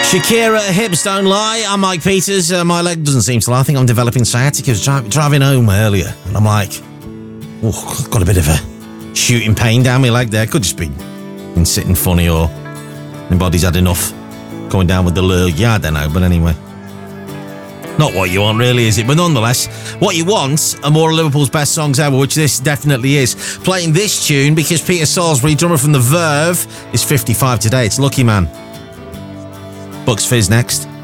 Shakira, Hips Don't Lie. I'm Mike Peters. My leg doesn't seem to lie. I think I'm developing sciatica. I was driving home earlier, and I'm like, oh, I've got a bit of a shooting pain down my leg there. Could just be been sitting funny, or my body's had enough going down with the lurg. Yeah, I don't know, but anyway. Not what you want, really, is it? But nonetheless, what you want are more of Liverpool's best songs ever, which this definitely is. Playing this tune because Peter Salisbury, drummer from The Verve, is 55 today. It's Lucky Man. Bucks Fizz next.